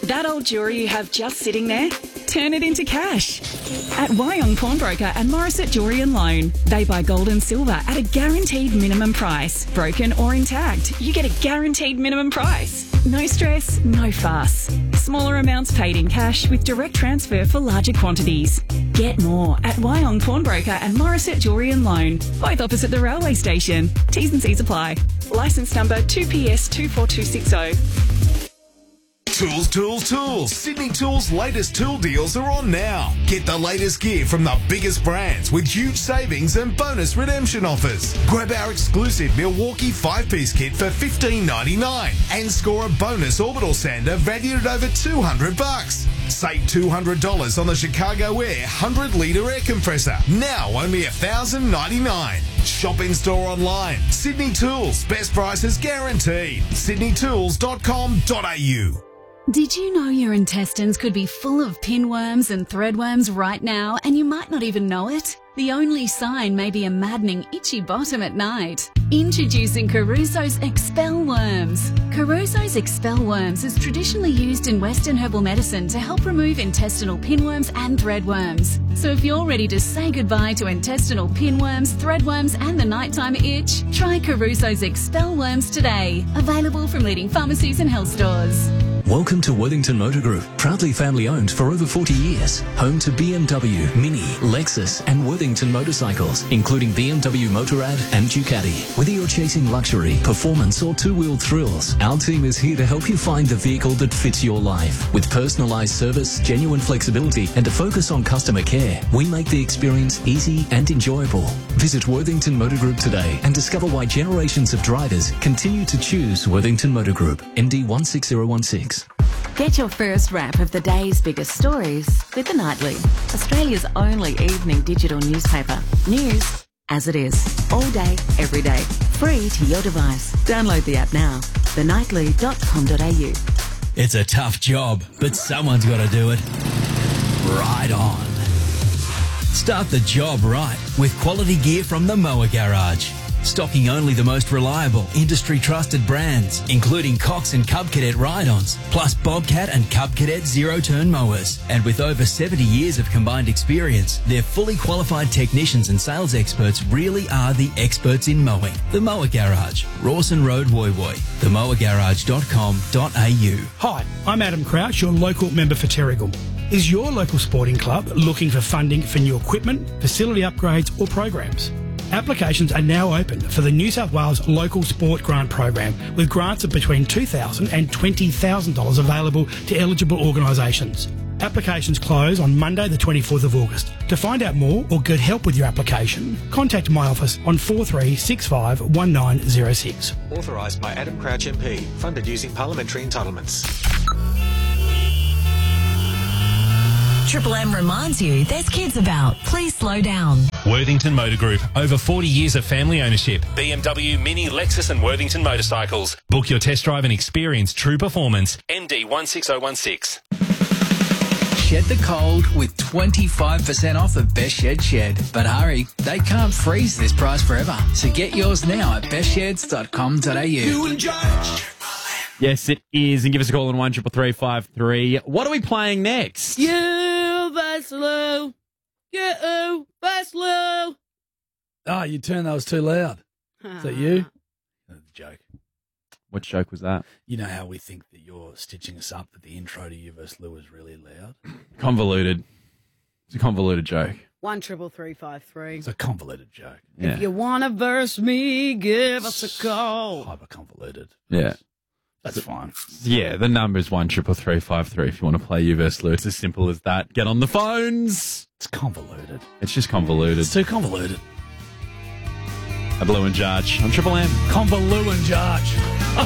That old jewellery you have just sitting there? Turn it into cash. At Wyong Pawnbroker and Morissette Jewellery and Loan, they buy gold and silver at a guaranteed minimum price. Broken or intact, you get a guaranteed minimum price. No stress, no fuss. Smaller amounts paid in cash with direct transfer for larger quantities. Get more at Wyong Pawnbroker and Morissette Jewellery and Loan, both opposite the railway station. T's and C's apply. Licence number 2PS24260. Tools, tools, tools. Sydney Tools' latest tool deals are on now. Get the latest gear from the biggest brands with huge savings and bonus redemption offers. Grab our exclusive Milwaukee 5-piece kit for $15.99 and score a bonus orbital sander valued at over $200. Save $200 on the Chicago Air 100-litre air compressor. Now only $1,099. Shop in store online. Sydney Tools. Best prices guaranteed. sydneytools.com.au. Did you know your intestines could be full of pinworms and threadworms right now and you might not even know it? The only sign may be a maddening itchy bottom at night. Introducing Caruso's Expel Worms. Caruso's Expel Worms is traditionally used in Western herbal medicine to help remove intestinal pinworms and threadworms. So if you're ready to say goodbye to intestinal pinworms, threadworms and the nighttime itch, try Caruso's Expel Worms today. Available from leading pharmacies and health stores. Welcome to Worthington Motor Group, proudly family owned for over 40 years. Home to BMW, Mini, Lexus and Worthington motorcycles, including BMW Motorrad and Ducati. Whether you're chasing luxury, performance or two-wheel thrills, our team is here to help you find the vehicle that fits your life. With personalised service, genuine flexibility and a focus on customer care, we make the experience easy and enjoyable. Visit Worthington Motor Group today and discover why generations of drivers continue to choose Worthington Motor Group. MD 16016. Get your first wrap of the day's biggest stories with The Nightly, Australia's only evening digital newspaper. News as it is, all day, every day, free to your device. Download the app now, thenightly.com.au. It's a tough job, but someone's got to do it. Right on. Start the job right with quality gear from the Mower Garage. Stocking only the most reliable, industry-trusted brands, including Cox and Cub Cadet ride-ons, plus Bobcat and Cub Cadet zero-turn mowers. And with over 70 years of combined experience, their fully qualified technicians and sales experts really are the experts in mowing. The Mower Garage, Rawson Road, Woy Woy. themowergarage.com.au. Hi, I'm Adam Crouch, your local member for Terrigal. Is your local sporting club looking for funding for new equipment, facility upgrades or programs? Applications are now open for the New South Wales Local Sport Grant Program, with grants of between $2,000 and $20,000 available to eligible organisations. Applications close on Monday the 24th of August. To find out more or get help with your application, contact my office on 4365 1906. Authorised by Adam Crouch MP. Funded using parliamentary entitlements. Triple M reminds you there's kids about. Please slow down. Worthington Motor Group. Over 40 years of family ownership. BMW, Mini, Lexus and Worthington motorcycles. Book your test drive and experience true performance. MD 16016. Shed the cold with 25% off at Best Shed. But hurry, they can't freeze this price forever. So get yours now at bestsheds.com.au. Yes, it is. And give us a call on 133353. What are we playing next? You Vaslu. You Vaslu. Oh, you turned those too loud. Is that you? That's a joke. What joke was that? You know how we think that you're stitching us up that the intro to You vs. Lou is really loud? Convoluted. It's a convoluted joke. 133353. It's a convoluted joke. Yeah. If you want to verse me, give us a call. Hyper convoluted. Yeah. That's fine. Yeah, the number's 133353 if you want to play You vs. Lou. It's as simple as that. Get on the phones. It's convoluted. It's just convoluted. It's too convoluted. A Blue and Jarge on Triple M. Convolute and Jarge.